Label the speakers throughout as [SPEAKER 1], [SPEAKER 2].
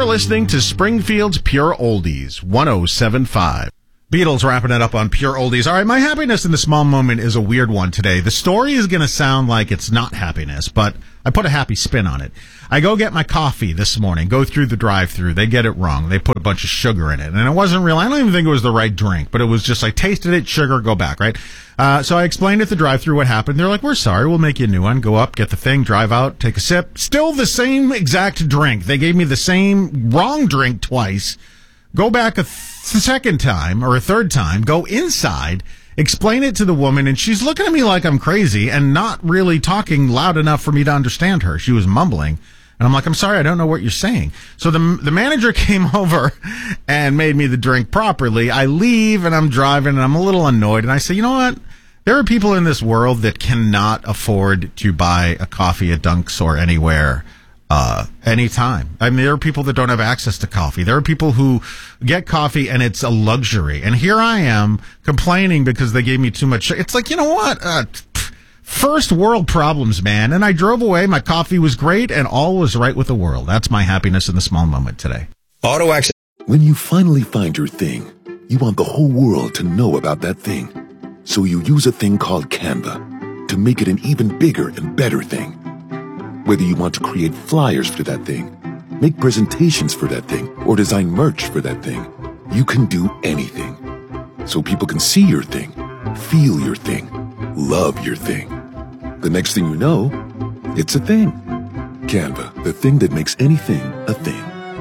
[SPEAKER 1] You're listening to Springfield's Pure Oldies, 107.5. Beatles wrapping it up on Pure Oldies. All right, my happiness in the small moment is a weird one today. The story is going to sound like it's not happiness, but I put a happy spin on it. I go get my coffee this morning, go through the drive-thru. They get it wrong. They put a bunch of sugar in it. And it wasn't real. I don't even think it was the right drink, but it was just, I tasted it, sugar, go back, right? So I explained at the drive-thru what happened. They're like, we're sorry, we'll make you a new one. Go up, get the thing, drive out, take a sip. Still the same exact drink. They gave me the same wrong drink twice. Go back a second time or a third time, go inside, explain it to the woman, and she's looking at me like I'm crazy and not really talking loud enough for me to understand her. She was mumbling. And I'm like, I'm sorry, I don't know what you're saying. So the manager came over and made me the drink properly. I leave and I'm driving and I'm a little annoyed. And I say, you know what? There are people in this world that cannot afford to buy a coffee at Dunks or anywhere anytime. I mean, there are people that don't have access to coffee. There are people who get coffee and it's a luxury. And here I am complaining because they gave me too much. It's like, you know what? First world problems, man. And I drove away. My coffee was great and all was right with the world. That's my happiness in the small moment today.
[SPEAKER 2] Auto Access.
[SPEAKER 3] When you finally find your thing, you want the whole world to know about that thing. So you use a thing called Canva to make it an even bigger and better thing. Whether you want to create flyers for that thing, make presentations for that thing, or design merch for that thing, you can do anything. So people can see your thing, feel your thing, love your thing. The next thing you know, it's a thing. Canva, the thing that makes anything a thing.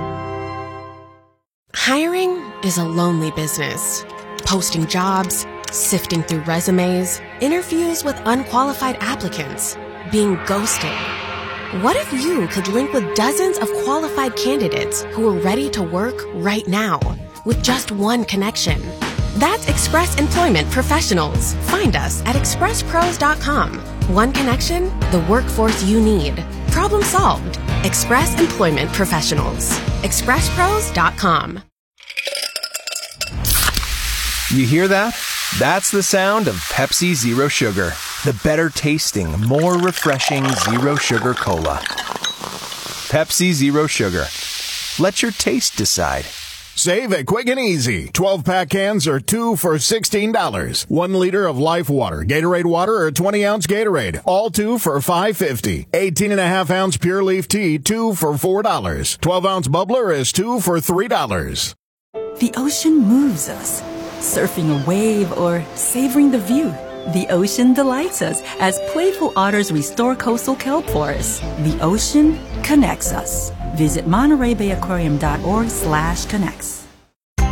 [SPEAKER 4] Hiring is a lonely business. Posting jobs, sifting through resumes, interviews with unqualified applicants, being ghosted. What if you could link with dozens of qualified candidates who are ready to work right now with just one connection? That's Express Employment Professionals. Find us at expresspros.com. One connection, the workforce you need. Problem solved. Express Employment Professionals. expresspros.com.
[SPEAKER 2] You hear that? That's the sound of Pepsi Zero Sugar. The better tasting, more refreshing Zero Sugar Cola. Pepsi Zero Sugar. Let your taste decide.
[SPEAKER 5] Save it quick and easy. 12-pack cans are 2 for $16. 1 liter of Life Water, Gatorade Water, or 20-ounce Gatorade. All 2 for $5.50. 18.5-ounce Pure Leaf Tea, 2 for $4. 12-ounce Bubbler is 2 for $3.
[SPEAKER 6] The ocean moves us. Surfing a wave or savoring the view. The ocean delights us as playful otters restore coastal kelp forests. The ocean connects us. Visit MontereyBayAquarium.org/connects.